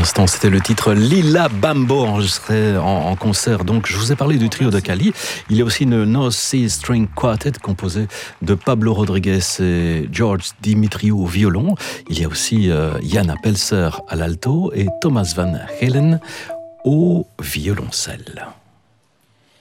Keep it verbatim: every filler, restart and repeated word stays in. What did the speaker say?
l'instant, c'était le titre Lila Bambo, enregistré en, en concert. Donc, je vous ai parlé du trio de Cali. Il y a aussi une North Sea String Quartet composée de Pablo Rodriguez et George Dimitriou au violon. Il y a aussi euh, Jana Pelser à l'alto et Thomas Van Helen au violoncelle.